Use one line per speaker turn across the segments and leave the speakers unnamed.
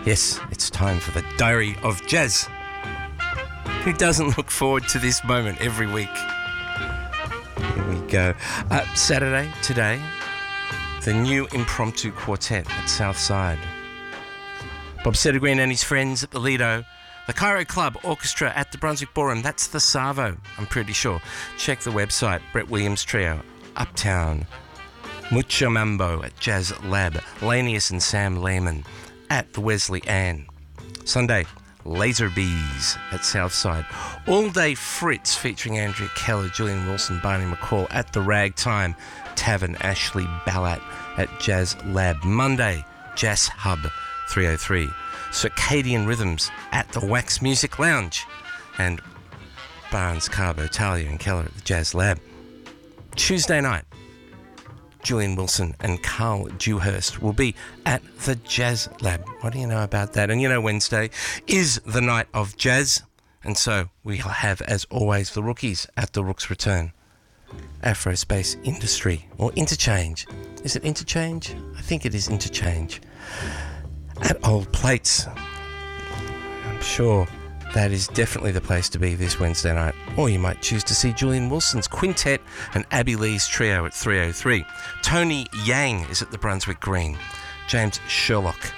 Yes, it's time for the Diary of Jazz. Who doesn't look forward to this moment every week? Here we go. Saturday, today, the new impromptu quartet at Southside. Bob Settergreen and his friends at the Lido. The Cairo Club Orchestra at the Brunswick Ballroom. That's the Savo, I'm pretty sure. Check the website. Brett Williams Trio, Uptown. Mucho Mambo at Jazz Lab. Lanius and Sam Lehman at the Wesley Ann. Sunday, Laser Bees at Southside. All Day Fritz featuring Andrea Keller, Julian Wilson, Barney McCall at the Ragtime Tavern, Ashley Ballat at Jazz Lab. Monday, Jazz Hub 303. Circadian Rhythms at the Wax Music Lounge. And Barnes, Carbo, Talia and Keller at the Jazz Lab. Tuesday night, Julian Wilson and Carl Dewhurst will be at the Jazz Lab. What do you know about that? And you know Wednesday is the night of jazz. And so we'll have, as always, the Rookies at the Rook's Return. Afro-Space Industry, or Interchange. Is it Interchange? I think it is Interchange. At Old Plates. I'm sure that is definitely the place to be this Wednesday night. Or you might choose to see Julian Wilson's Quintet and Abby Lee's Trio at 303. Tony Yang is at the Brunswick Green. James Sherlock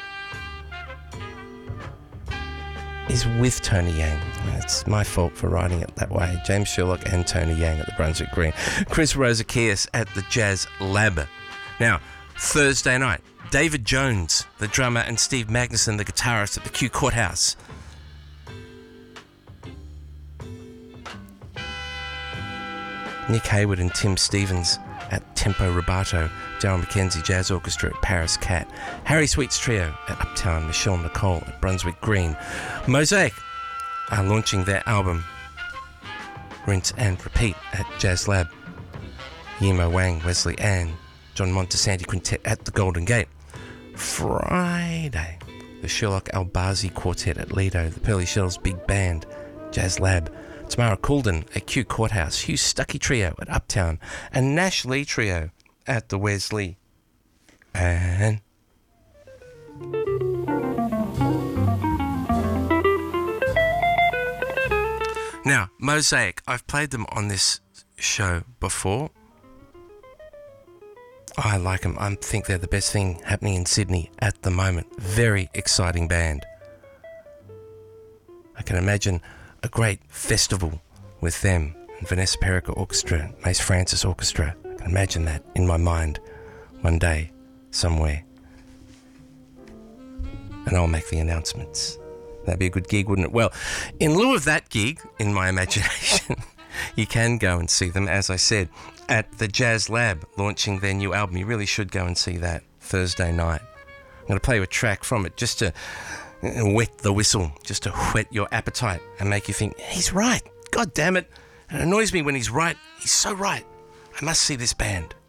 is with Tony Yang. It's my fault for writing it that way. James Sherlock and Tony Yang at the Brunswick Green. Chris Rosakias at the Jazz Lab. Now, Thursday night, David Jones, the drummer, and Steve Magnuson, the guitarist, at the Kew Courthouse. Nick Hayward and Tim Stevens at Tempo Rubato. Darryl McKenzie Jazz Orchestra at Paris Cat. Harry Sweet's Trio at Uptown. Michelle Nicole at Brunswick Green. Mosaic are launching their album Rinse and Repeat at Jazz Lab. Yimo Wang, Wesley Ann, John Montesanti Quintet at the Golden Gate. Friday, the Sherlock Albazi Quartet at Lido. The Pearly Shells Big Band, Jazz Lab. Tamara Coulden at Kew Courthouse. Hugh Stuckey Trio at Uptown. And Nash Lee Trio at the Wesley. And now, Mosaic. I've played them on this show before. I like them. I think they're the best thing happening in Sydney at the moment. Very exciting band. I can imagine a great festival with them and Vanessa Perica Orchestra, Mace Francis Orchestra. I can imagine that in my mind one day, somewhere. And I'll make the announcements. That'd be a good gig, wouldn't it? Well, in lieu of that gig, in my imagination, you can go and see them, as I said, at the Jazz Lab, launching their new album. You really should go and see that Thursday night. I'm going to play you a track from it just to wet the whistle, just to whet your appetite and make you think, he's right. God damn it. It annoys me when he's right. He's so right. I must see this band.